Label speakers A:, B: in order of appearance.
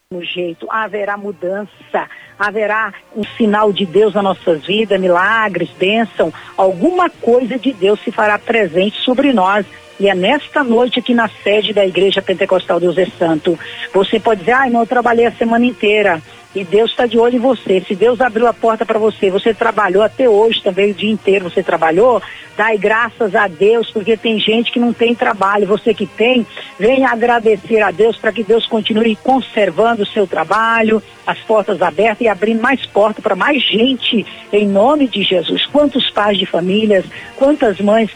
A: no jeito, haverá mudança, haverá um sinal de Deus na nossas vidas, milagres, bênção, alguma coisa de Deus se fará presente sobre nós. E é nesta noite aqui na sede da Igreja Pentecostal Deus é Santo. Você pode dizer, não, eu trabalhei a semana inteira. E Deus está de olho em você. Se Deus abriu a porta para você, você trabalhou até hoje também, o dia inteiro você trabalhou, dai graças a Deus, porque tem gente que não tem trabalho. Você que tem, venha agradecer a Deus para que Deus continue conservando o seu trabalho, as portas abertas e abrindo mais portas para mais gente, em nome de Jesus. Quantos pais de famílias, quantas mães